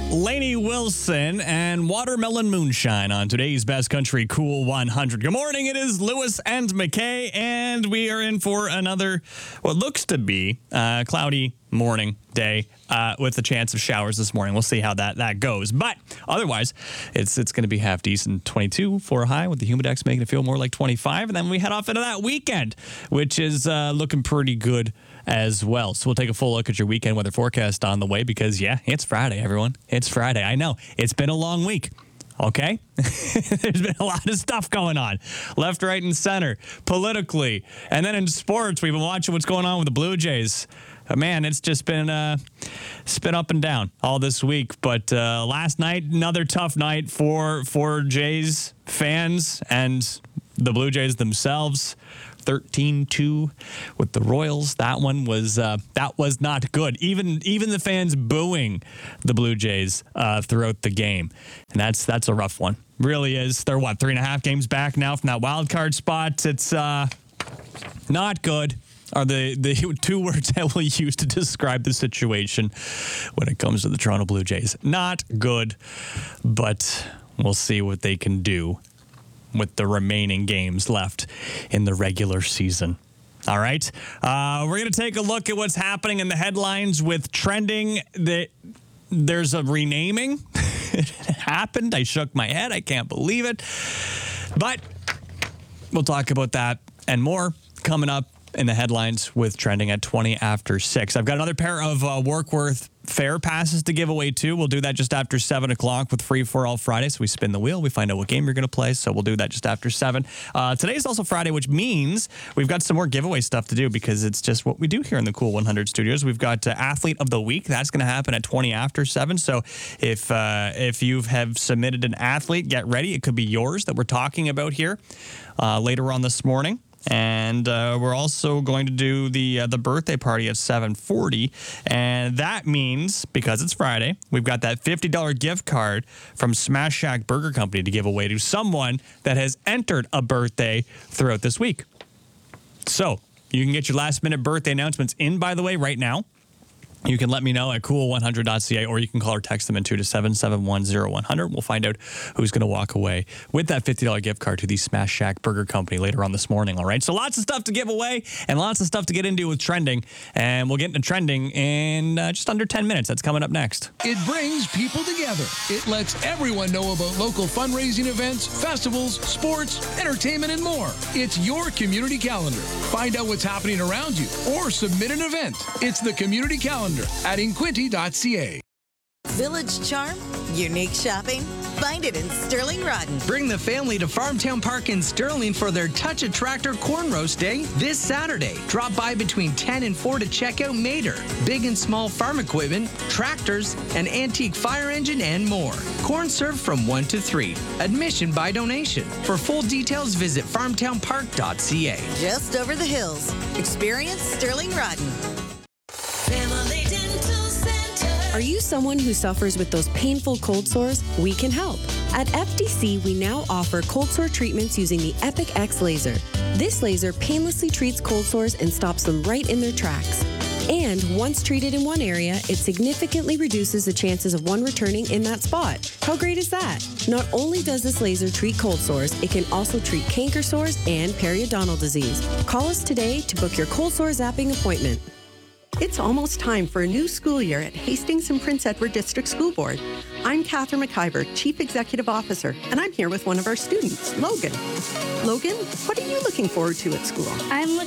Lainey Wilson and Watermelon Moonshine on today's Best Country Cool 100. Good morning. It is Lewis and McKay, and we are in for another, what looks to be cloudy morning day with a chance of showers this morning. We'll see how that goes. But otherwise, it's going to be half decent. 22 for a high with the Humidex making it feel more like 25. And then we head off into that weekend, which is looking pretty good as well. So we'll take a full look at your weekend weather forecast on the way because, yeah, it's Friday, everyone. It's Friday. I know. It's been a long week. Okay? There's been a lot of stuff going on. Left, right, and center. Politically. And then in sports, we've been watching what's going on with the Blue Jays. Man, it's just been up and down all this week. But last night, another tough night for Jays fans and the Blue Jays themselves. 13-2 with the Royals. That one was not good. Even the fans booing the Blue Jays throughout the game, and that's a rough one. Really is. They're 3.5 games back now from that wild card spot. It's not good. Are the two words I will use to describe the situation when it comes to the Toronto Blue Jays. Not good, but we'll see what they can do with the remaining games left in the regular season. All right. We're going to take a look at what's happening in the headlines with trending. There's a renaming. It happened. I shook my head. I can't believe it. But we'll talk about that and more coming up in the headlines with trending at 20 after 6. I've got another pair of Workworth Fair passes to give away too. We'll do that just after 7 o'clock with Free for All Friday. So we spin the wheel. We find out what game you're going to play. So we'll do that just after 7. Today is also Friday, which means we've got some more giveaway stuff to do because it's just what we do here in the Cool 100 studios. We've got Athlete of the Week. That's going to happen at 20 after 7. So if you have submitted an athlete, get ready. It could be yours that we're talking about here later on this morning. And we're also going to do the birthday party at 7:40. And that means, because it's Friday, we've got that $50 gift card from Smash Shack Burger Company to give away to someone that has entered a birthday throughout this week. So you can get your last-minute birthday announcements in, by the way, right now. You can let me know at cool100.ca, or you can call or text them into 7710100. We'll find out who's going to walk away with that $50 gift card to the Smash Shack Burger Company later on this morning, all right? So lots of stuff to give away and lots of stuff to get into with trending, and we'll get into trending in just under 10 minutes. That's coming up next. It brings people together. It lets everyone know about local fundraising events, festivals, sports, entertainment, and more. It's your community calendar. Find out what's happening around you or submit an event. It's the community calendar at inquinty.ca. Village charm, unique shopping. Find it in Sterling Rodden. Bring the family to Farmtown Park in Sterling for their Touch a Tractor Corn Roast Day this Saturday. Drop by between 10 and 4 to check out Mater, big and small farm equipment, tractors, an antique fire engine, and more. Corn served from 1 to 3. Admission by donation. For full details, visit farmtownpark.ca. Just over the hills. Experience Sterling Rodden. Family Dental Center. Are you someone who suffers with those painful cold sores? We can help. At FDC, we now offer cold sore treatments using the Epic X laser. This laser painlessly treats cold sores and stops them right in their tracks. And once treated in one area, it significantly reduces the chances of one returning in that spot. How great is that? Not only does this laser treat cold sores, it can also treat canker sores and periodontal disease. Call us today to book your cold sore zapping appointment. It's almost time for a new school year at Hastings and Prince Edward District School Board. I'm Catherine McIver, Chief Executive Officer, and I'm here with one of our students, Logan. Logan, what are you looking forward to at school? I'm looking